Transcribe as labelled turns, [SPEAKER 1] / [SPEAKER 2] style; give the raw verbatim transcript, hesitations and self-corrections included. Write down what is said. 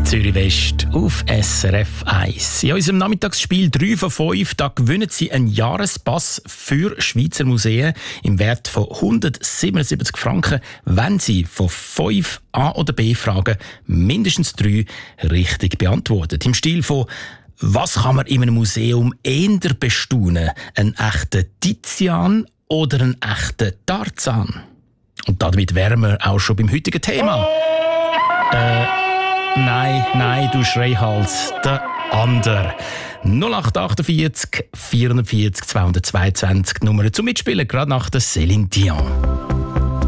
[SPEAKER 1] Zürich West auf S R F eins. In unserem Nachmittagsspiel drei von fünf da gewinnen Sie einen Jahrespass für Schweizer Museen im Wert von hundertsiebenundsiebzig Franken, wenn Sie von fünf A- oder B-Fragen mindestens drei richtig beantworten. Im Stil von «Was kann man in einem Museum eher bestaunen? Einen echten Tizian oder einen echten Tarzan?» Und damit wären wir auch schon beim heutigen Thema. Äh, nein, nein, du Schreihals, der andere. null acht achtundvierzig vierundvierzig zweihundertzweiundzwanzig Nummer zum Mitspielen, gerade nach der Céline Dion.